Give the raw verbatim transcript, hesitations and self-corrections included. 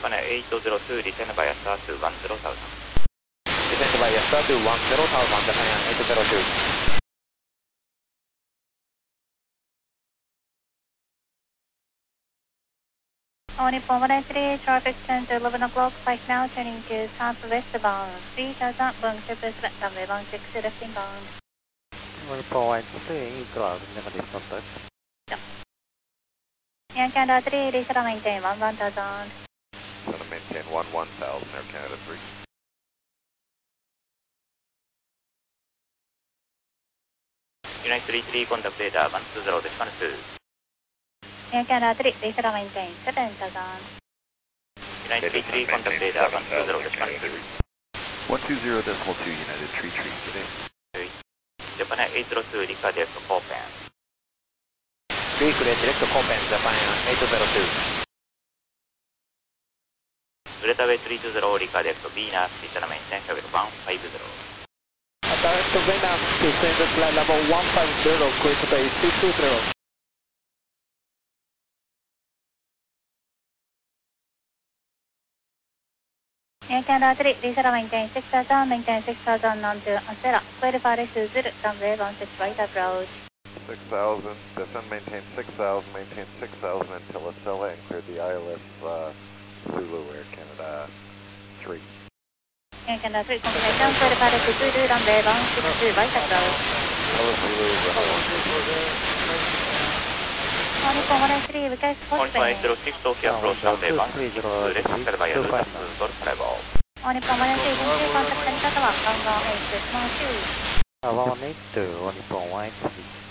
Japan eight zero two, descend by a star to one zero thousand. Descend by a star to one zero thousand, Japan eight zero two. All Nippon one nine three, traffic center eleven o'clock, flight now turning to southwest bound, three thousand, Boeing triple seven, runway one six, left inbound. All Nippon one three, ground, negative contact. Yeah. Air Canada three, reset and maintain one one thousand. Set and maintain one one thousand, Air Canada three. United three three, contact data one two zero, decimal two. Air Canada three, reset and maintain seven thousand. United three three, contact data one two zero, decimal two. one two zero decimal two, United three three, good day. Japan eight zero two, Rika direct Copen. Three clear direct Copen, Japan eight zero two. Delta three two zero, Rika direct Venus, reset and maintain level one five zero. Direct Venus, descend flight level one five zero, clear to base two two zero. Air Canada three, reset and maintain six thousand, maintain six thousand onto Acera, verify Suzuki, runway one six right approach. six thousand, descend, maintain six thousand, maintain six thousand until Acela and clear the I L S uh, Zulu, Air Canada three. Air Canada three, confirmation, verify Suzuki, runway one six right approach. I L S Zulu, All Nippon one nine three, request All Nippon eight postman. zero six, Tokyo approach runway one six, left after by Aruba to Golf level. All Nippon one nine three,緊急コンタクトに方は、番号 エイトスモールツー。 Uh, one eight two, All Nippon one eight three.